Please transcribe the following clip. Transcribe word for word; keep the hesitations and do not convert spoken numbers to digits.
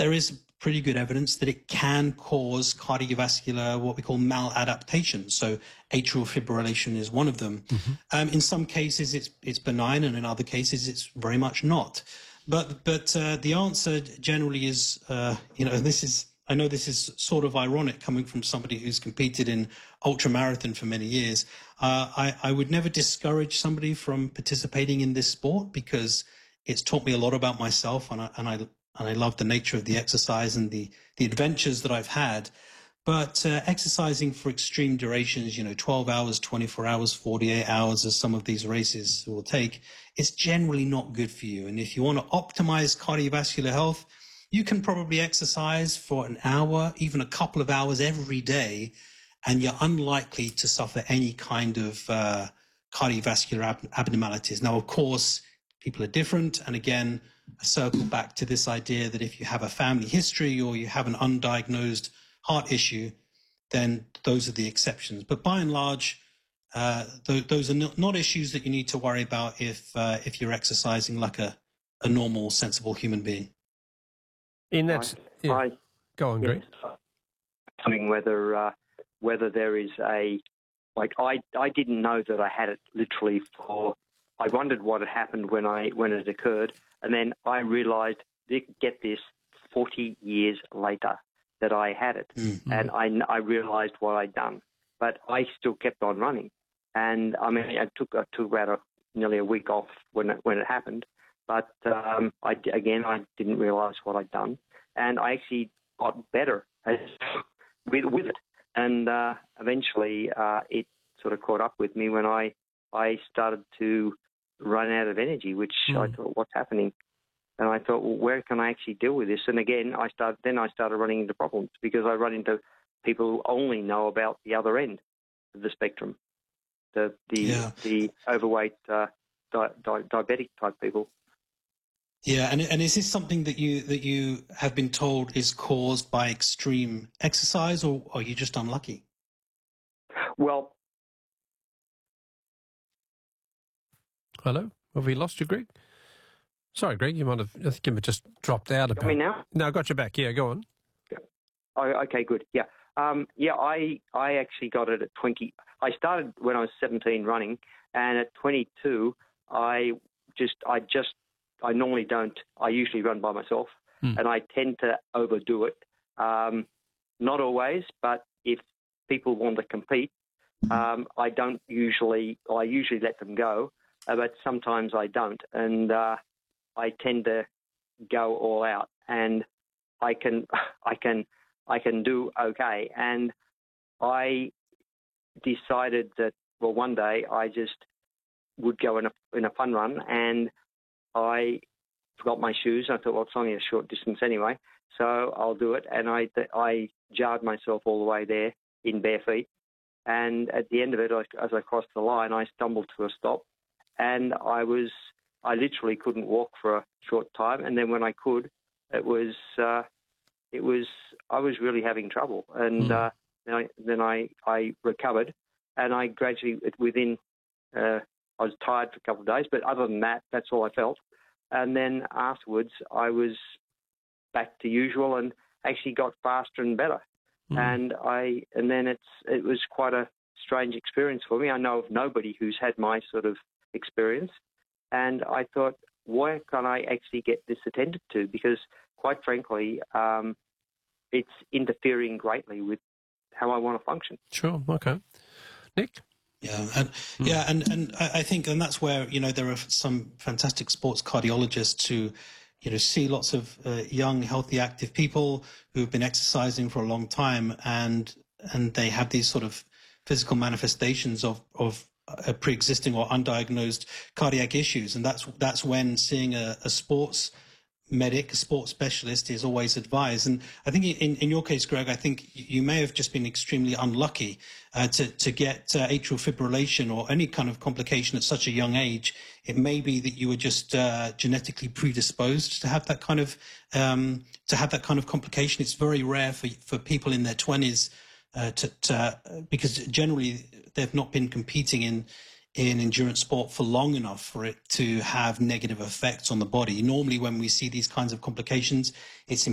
there is pretty good evidence that it can cause cardiovascular, what we call maladaptation. So atrial fibrillation is one of them. Mm-hmm. Um, in some cases, it's it's benign, and in other cases, it's very much not. But but uh, the answer generally is, uh, you know, this is, I know this is sort of ironic coming from somebody who's competed in ultramarathon for many years. Uh, I, I would never discourage somebody from participating in this sport because it's taught me a lot about myself, and I, and I and I love the nature of the exercise and the, the adventures that I've had. But uh, exercising for extreme durations, you know, twelve hours, twenty-four hours, forty-eight hours, as some of these races will take, is generally not good for you. And if you want to optimize cardiovascular health, you can probably exercise for an hour, even a couple of hours every day, and you're unlikely to suffer any kind of uh, cardiovascular ab- abnormalities. Now, of course, people are different. And again, I circle back to this idea that if you have a family history or you have an undiagnosed heart issue, then those are the exceptions. But by and large, uh, th- those are not, not issues that you need to worry about if uh, if you're exercising like a, a normal, sensible human being. In that, yeah. I, go on, Greg. Yes, I mean, whether uh, whether there is a like I I didn't know that I had it literally for. I wondered what had happened when I when it occurred, and then I realised, get this, forty years later that I had it, mm-hmm. and I I realised what I'd done, but I still kept on running, and I mean I took I took about a, nearly a week off when it, when it happened, but um, I again I didn't realise what I'd done, and I actually got better as, with with it, and uh, eventually uh, it sort of caught up with me when I I started to run out of energy, which mm. I thought, what's happening? And I thought, well, where can I actually deal with this? And again, I started. Then I started running into problems because I run into people who only know about the other end of the spectrum, the the yeah. the overweight uh, di- di- diabetic type people. Yeah, and and is this something that you that you have been told is caused by extreme exercise, or are you just unlucky? Well, hello, have we lost you, Greg? Sorry, Greg, you might have, I think you just dropped out a bit. Got me now? No, I got you back. Yeah, go on. Yeah. Oh, okay, good. Yeah, um, yeah. I I actually got it at twenty. I started when I was seventeen running, and at twenty-two, I just I just I normally don't. I usually run by myself, mm. and I tend to overdo it. Um, not always, but if people want to compete, um, I don't usually. I usually let them go, uh, but sometimes I don't, and uh, I tend to go all out, and I can, I can, I can do okay. And I decided that, well, one day I just would go in a in a fun run, and I forgot my shoes. I thought, well, it's only a short distance anyway, so I'll do it. And I I jarred myself all the way there in bare feet, and at the end of it, as I crossed the line, I stumbled to a stop, and I was. I literally couldn't walk for a short time, and then when I could, it was uh, it was I was really having trouble, and mm. uh, then I then I, I recovered, and I gradually within uh, I was tired for a couple of days, but other than that, that's all I felt, and then afterwards I was back to usual and actually got faster and better, mm. and I and then it's it was quite a strange experience for me. I know of nobody who's had my sort of experience. And I thought, why can't I actually get this attended to? Because, quite frankly, um, it's interfering greatly with how I want to function. Sure. Okay. Nick? Yeah, and hmm. yeah, and, and I think, and that's where, you know, there are some fantastic sports cardiologists who, you know, see lots of uh, young, healthy, active people who've been exercising for a long time, and and they have these sort of physical manifestations of of Uh, pre-existing or undiagnosed cardiac issues, and that's that's when seeing a, a sports medic, a sports specialist, is always advised. And I think in, in your case, Greg, I think you may have just been extremely unlucky uh, to to get uh, atrial fibrillation or any kind of complication at such a young age. It may be that you were just uh, genetically predisposed to have that kind of um, to have that kind of complication. It's very rare for for people in their twenties. Uh, to, to, uh, because generally they've not been competing in in endurance sport for long enough for it to have negative effects on the body. Normally when we see these kinds of complications, it's in